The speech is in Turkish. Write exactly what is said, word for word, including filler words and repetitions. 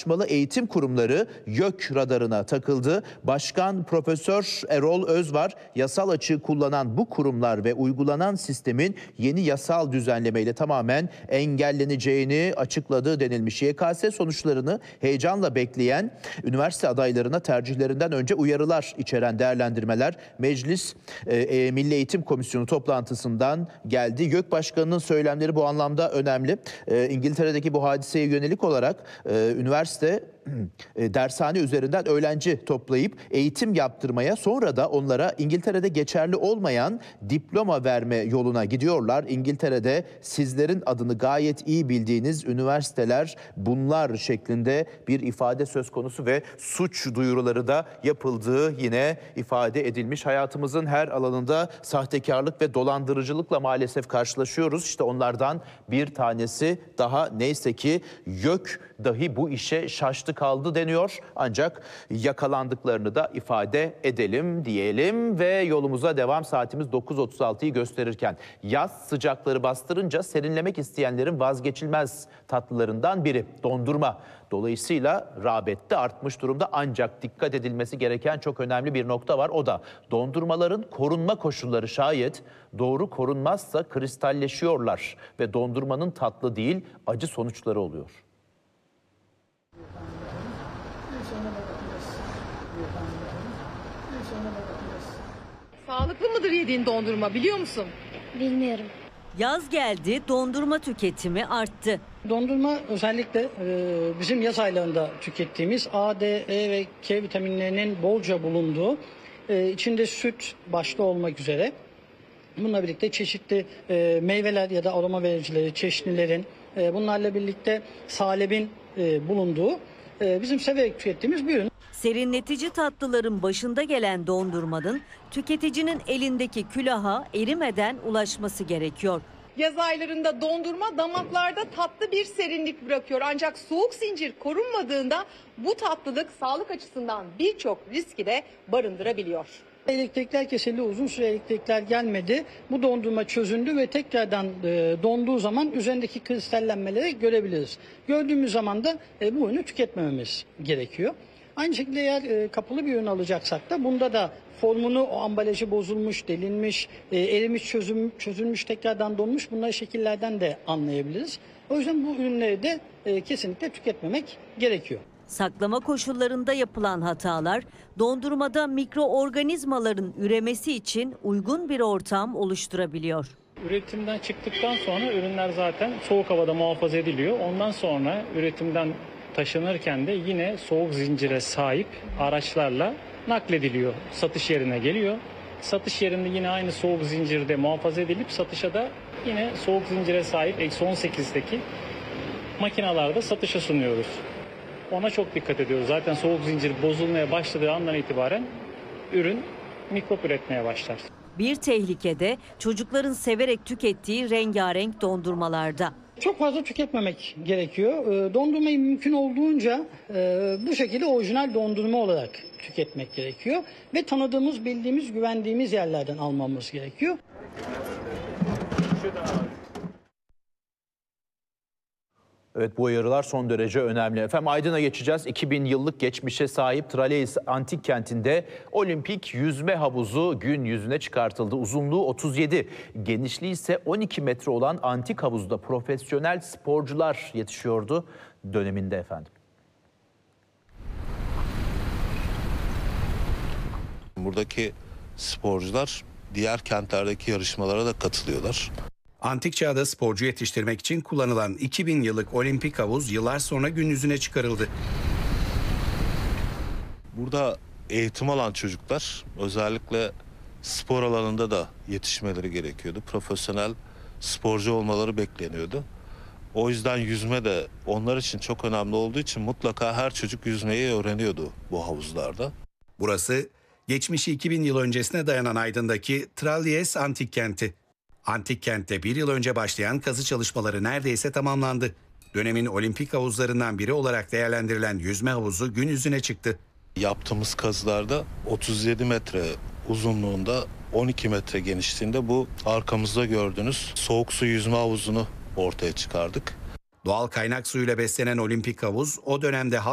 Anlaşmalı Eğitim Kurumları YÖK radarına takıldı. Başkan Profesör Erol Özvar, yasal açığı kullanan bu kurumlar ve uygulanan sistemin yeni yasal düzenlemeyle tamamen engelleneceğini açıkladı denilmiş. Y K S sonuçlarını heyecanla bekleyen üniversite adaylarına tercihlerinden önce uyarılar içeren değerlendirmeler Meclis e, e, Milli Eğitim Komisyonu toplantısından geldi. YÖK Başkanı'nın söylemleri bu anlamda önemli. E, İngiltere'deki bu hadiseye yönelik olarak e, üniversite e, dershane üzerinden öğrenci toplayıp eğitim yaptırmaya, sonra da onlara İngiltere'de geçerli olmayan diploma verme yoluna gidiyorlar. İngiltere'de sizlerin adını gayet iyi bildiğiniz üniversiteler bunlar şeklinde bir ifade söz konusu ve suç duyuruları da yapıldığı yine ifade edilmiş. Hayatımızın her alanında sahtekarlık ve dolandırıcılıkla maalesef karşılaşıyoruz. İşte onlardan bir tanesi daha, neyse ki YÖK dahi bu işe şaştı kaldı deniyor. Ancak yakalandıklarını da ifade edelim diyelim ve yolumuza devam. Saatimiz dokuz otuz altıyı gösterirken yaz sıcakları bastırınca serinlemek isteyenlerin vazgeçilmez tatlılarından biri dondurma. Dolayısıyla rağbet de artmış durumda, ancak dikkat edilmesi gereken çok önemli bir nokta var. O da dondurmaların korunma koşulları. Şayet doğru korunmazsa kristalleşiyorlar ve dondurmanın tatlı değil acı sonuçları oluyor. Sağlıklı mıdır yediğin dondurma, biliyor musun? Bilmiyorum. Yaz geldi, dondurma tüketimi arttı. Dondurma özellikle e, bizim yaz aylarında tükettiğimiz A, D, E ve K vitaminlerinin bolca bulunduğu, e, içinde süt başta olmak üzere, bununla birlikte çeşitli e, meyveler ya da aroma vericileri, çeşnilerin, e, bunlarla birlikte salebin e, bulunduğu e, bizim severek tükettiğimiz bir ürün. Serinletici tatlıların başında gelen dondurmanın tüketicinin elindeki külaha erimeden ulaşması gerekiyor. Yaz aylarında dondurma damaklarda tatlı bir serinlik bırakıyor. Ancak soğuk zincir korunmadığında bu tatlılık sağlık açısından birçok riski de barındırabiliyor. Elektrikler kesildi, uzun süre elektrikler gelmedi. Bu dondurma çözündü ve tekrardan e, donduğu zaman üzerindeki kristallenmeleri görebiliriz. Gördüğümüz zaman da e, bu ürünü tüketmememiz gerekiyor. Aynı şekilde eğer e, kapalı bir ürün alacaksak da bunda da formunu, o ambalajı bozulmuş, delinmiş, e, erimiş, çözüm, çözülmüş, tekrardan donmuş, bunları şekillerden de anlayabiliriz. O yüzden bu ürünleri de e, kesinlikle tüketmemek gerekiyor. Saklama koşullarında yapılan hatalar dondurmada mikroorganizmaların üremesi için uygun bir ortam oluşturabiliyor. Üretimden çıktıktan sonra ürünler zaten soğuk havada muhafaza ediliyor. Ondan sonra üretimden taşınırken de yine soğuk zincire sahip araçlarla naklediliyor. Satış yerine geliyor. Satış yerinde yine aynı soğuk zincirde muhafaza edilip satışa da yine soğuk zincire sahip eksi on sekizdeki makinalarda satışa sunuyoruz. Ona çok dikkat ediyoruz. Zaten soğuk zincir bozulmaya başladığı andan itibaren ürün mikrop üretmeye başlar. Bir tehlike de çocukların severek tükettiği rengarenk dondurmalarda. Çok fazla tüketmemek gerekiyor. Dondurmayı mümkün olduğunca bu şekilde orijinal dondurma olarak tüketmek gerekiyor. Ve tanıdığımız, bildiğimiz, güvendiğimiz yerlerden almamız gerekiyor. Evet, bu uyarılar son derece önemli. Efendim Aydın'a geçeceğiz. iki bin yıllık geçmişe sahip Tralles Antik Kenti'nde olimpik yüzme havuzu gün yüzüne çıkartıldı. Uzunluğu otuz yedi, genişliği ise on iki metre olan antik havuzda profesyonel sporcular yetişiyordu döneminde efendim. Buradaki sporcular diğer kentlerdeki yarışmalara da katılıyorlar. Antik çağda sporcu yetiştirmek için kullanılan iki bin yıllık olimpik havuz yıllar sonra gün yüzüne çıkarıldı. Burada eğitim alan çocuklar özellikle spor alanında da yetişmeleri gerekiyordu. Profesyonel sporcu olmaları bekleniyordu. O yüzden yüzme de onlar için çok önemli olduğu için mutlaka her çocuk yüzmeyi öğreniyordu bu havuzlarda. Burası geçmişi iki bin yıl öncesine dayanan Aydın'daki Tralles Antik Kenti. Antik kentte bir yıl önce başlayan kazı çalışmaları neredeyse tamamlandı. Dönemin olimpik havuzlarından biri olarak değerlendirilen yüzme havuzu gün yüzüne çıktı. Yaptığımız kazılarda otuz yedi metre uzunluğunda, on iki metre genişliğinde bu arkamızda gördüğünüz soğuk su yüzme havuzunu ortaya çıkardık. Doğal kaynak suyuyla beslenen olimpik havuz o dönemde halk